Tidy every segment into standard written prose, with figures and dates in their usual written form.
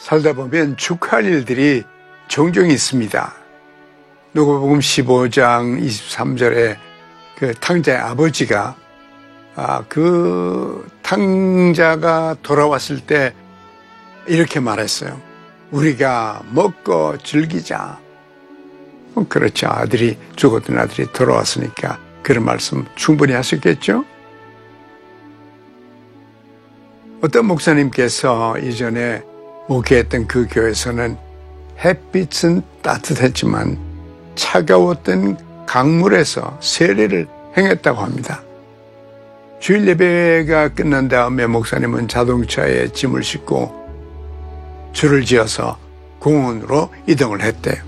살다 보면 축하할 일들이 종종 있습니다. 누가복음 15장 23절에 그 탕자의 아버지가 그 탕자가 돌아왔을 때 이렇게 말했어요. 우리가 먹고 즐기자. 그렇죠. 아들이 죽었던 아들이 돌아왔으니까 그런 말씀 충분히 하셨겠죠? 어떤 목사님께서 이전에 목회했던 그 교회에서는 햇빛은 따뜻했지만 차가웠던 강물에서 세례를 행했다고 합니다. 주일 예배가 끝난 다음에 목사님은 자동차에 짐을 싣고 줄을 지어서 공원으로 이동을 했대요.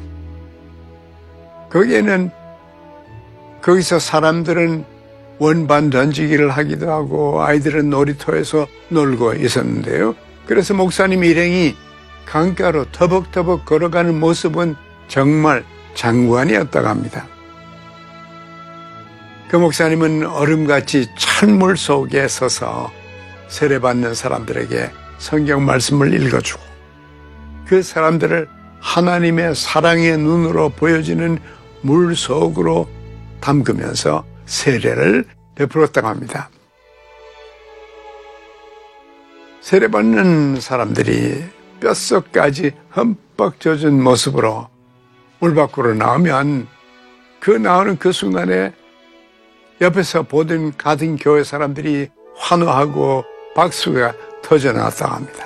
거기서 사람들은 원반 던지기를 하기도 하고 아이들은 놀이터에서 놀고 있었는데요. 그래서 목사님 일행이 강가로 터벅터벅 걸어가는 모습은 정말 장관이었다고 합니다. 그 목사님은 얼음같이 찬물 속에 서서 세례받는 사람들에게 성경 말씀을 읽어주고 그 사람들을 하나님의 사랑의 눈으로 보여지는 물 속으로 담그면서 세례를 베풀었다고 합니다. 세례받는 사람들이 뼛속까지 흠뻑 젖은 모습으로 물 밖으로 나오면 나오는 그 순간에 옆에서 보던 같은 교회 사람들이 환호하고 박수가 터져나왔다고 합니다.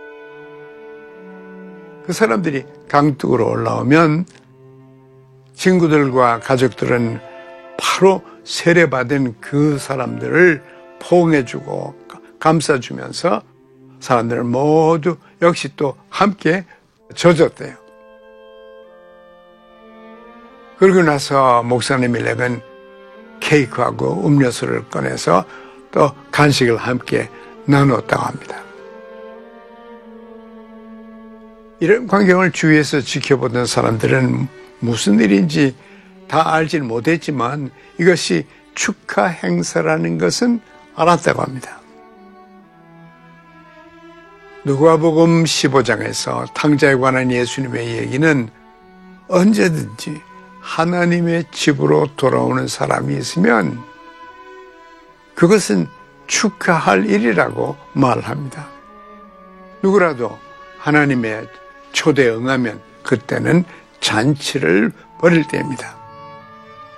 그 사람들이 강둑으로 올라오면 친구들과 가족들은 바로 세례받은 그 사람들을 포옹해주고 감싸주면서 사람들 모두 역시 또 함께 젖었대요. 그러고 나서 목사님 일행은 케이크하고 음료수를 꺼내서 또 간식을 함께 나누었다고 합니다. 이런 광경을 주위에서 지켜보던 사람들은 무슨 일인지 다 알지는 못했지만 이것이 축하 행사라는 것은 알았다고 합니다. 누가복음 15장에서 탕자에 관한 예수님의 얘기는 언제든지 하나님의 집으로 돌아오는 사람이 있으면 그것은 축하할 일이라고 말합니다. 누구라도 하나님의 초대에 응하면 그때는 잔치를 벌일 때입니다.